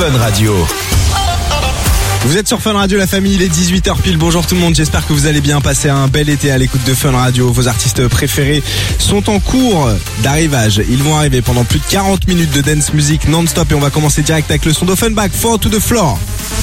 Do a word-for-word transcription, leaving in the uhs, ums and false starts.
Fun Radio. Vous êtes sur Fun Radio, la famille, il est dix-huit heures pile. Bonjour tout le monde, j'espère que vous allez bien passer un bel été à l'écoute de Fun Radio. Vos artistes préférés sont en cours d'arrivage. Ils vont arriver pendant plus de quarante minutes de dance music non-stop et on va commencer direct avec le son d'Offenbach, Fall to the Floor.